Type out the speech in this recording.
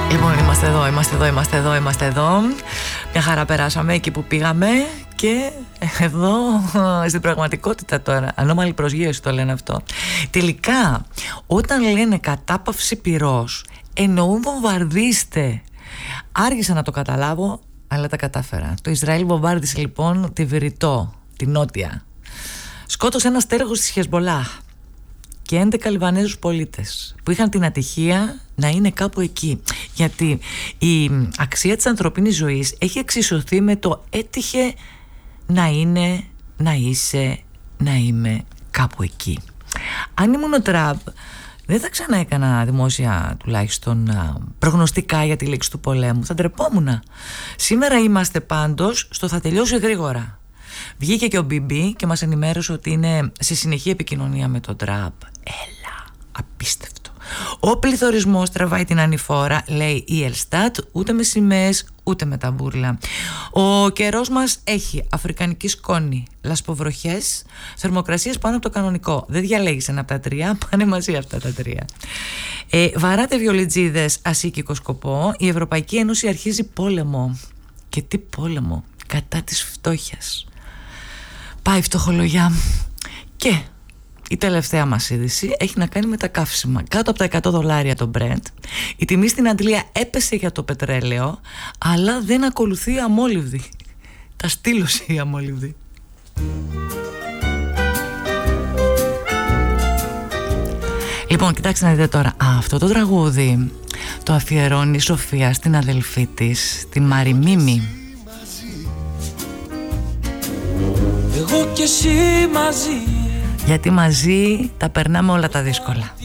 Λοιπόν, είμαστε εδώ. Μια χαρά περάσαμε εκεί που πήγαμε. Και εδώ στην πραγματικότητα τώρα, ανώμαλη προσγείωση το λένε αυτό. Τελικά, όταν λένε κατάπαυση πυρός, εννοούν βομβαρδίστε. Άργησα να το καταλάβω, αλλά τα κατάφερα. Το Ισραήλ βομβάρδισε λοιπόν τη Βηρητό, τη νότια. Σκότωσε ένα στέλεχος της Χεσμπολάχ και 11 Λιβανέζους πολίτες που είχαν την ατυχία να είναι κάπου εκεί. Γιατί η αξία της ανθρωπίνης ζωής έχει εξισωθεί με το έτυχε να είναι, να είσαι, να είμαι κάπου εκεί. Αν ήμουν ο Τραμπ, δεν θα ξανά έκανα δημόσια τουλάχιστον προγνωστικά για τη λήξη του πολέμου. Θα ντρεπόμουν. Σήμερα είμαστε πάντως στο θα τελειώσει γρήγορα. Βγήκε και ο Μπιμπί και μας ενημέρωσε ότι είναι σε συνεχή επικοινωνία με τον Τραμπ. Έλα, απίστευτο. Ο πληθωρισμός τραβάει την ανηφόρα, λέει η Ελστάτ, ούτε με σημαίες ούτε με ταμπούρλα. Ο καιρός μας έχει αφρικανική σκόνη, λασποβροχές, θερμοκρασίες πάνω από το κανονικό. Δεν διαλέγεις ένα από τα τρία, πάνε μαζί αυτά τα τρία. Βαράτε βιολιτζίδες, ασίκικο σκοπό. Η Ευρωπαϊκή Ένωση αρχίζει πόλεμο. Και τι πόλεμο? Κατά της φτώχειας. Πάει φτωχολογιά. Και η τελευταία μας είδηση έχει να κάνει με τα καύσιμα. Κάτω από τα $100 το Brent. Η τιμή στην Αντλία έπεσε για το πετρέλαιο, αλλά δεν ακολουθεί η αμόλυβδη. Τα στήλωσε η αμόλυβδη. Λοιπόν, κοιτάξτε να δείτε τώρα. Αυτό το τραγούδι το αφιερώνει η Σοφία στην αδελφή της, την Μαριμίμη. Εγώ και εσύ μαζί, γιατί μαζί τα περνάμε όλα τα δύσκολα.